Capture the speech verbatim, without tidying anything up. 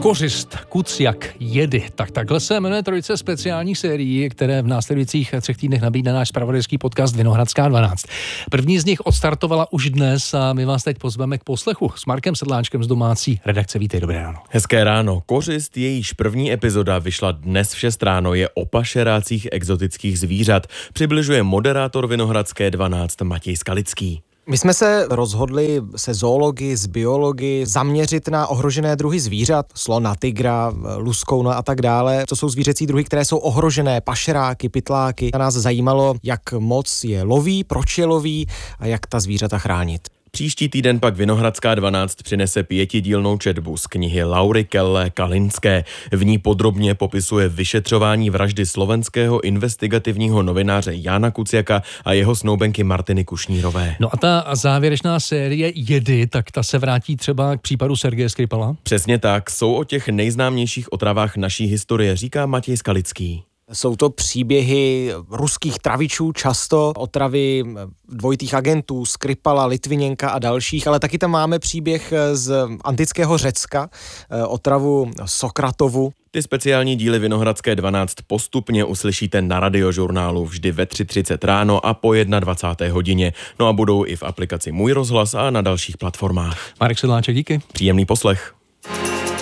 Kořist, kuciak, jedy. Tak takhle se jmenuje trojice speciálních sérií, které v následujících třech týdnech nabídne náš zpravodajský podcast Vinohradská dvanáct. První z nich odstartovala už dnes a my vás teď pozveme k poslechu s Markem Sedláčkem z domácí redakce. Vítej, dobré ráno. Hezké ráno. Kořist, jejíž první epizoda vyšla dnes v šest ráno, je o pašerácích exotických zvířat. Přibližuje moderátor Vinohradské dvanáct Matěj Skalický. My jsme se rozhodli se zoology, s biology zaměřit na ohrožené druhy zvířat, slona, tygra, luskouna a tak dále. To jsou zvířecí druhy, které jsou ohrožené, pašeráky, pytláky. A nás zajímalo, jak moc je loví, proč je loví a jak ta zvířata chránit. Příští týden pak Vinohradská dvanáct přinese pětidílnou četbu z knihy Laury Kelle Kalinské. V ní podrobně popisuje vyšetřování vraždy slovenského investigativního novináře Jána Kuciaka a jeho snoubenky Martiny Kušnírové. No a ta závěrečná série Jedy, tak ta se vrátí třeba k případu Sergeje Skripala? Přesně tak, jsou o těch nejznámějších otravách naší historie, říká Matěj Skalický. Jsou to příběhy ruských travičů, často otravy dvojitých agentů, Skripala, Litviněnka a dalších, ale taky tam máme příběh z antického Řecka, otravu Sokratovu. Ty speciální díly Vinohradské dvanáct postupně uslyšíte na Radiožurnálu vždy ve tři třicet ráno a po dvacáté jedné hodině. No a budou i v aplikaci Můj rozhlas a na dalších platformách. Marek Sedláček, díky. Příjemný poslech.